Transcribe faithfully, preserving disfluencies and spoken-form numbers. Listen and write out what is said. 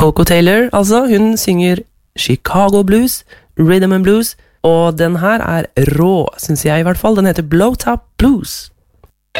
Coco Taylor, altså, hun synger Chicago Blues, Rhythm and Blues, og den her er rå, synes jeg i hvert fall. Den heter Blowtop Blues.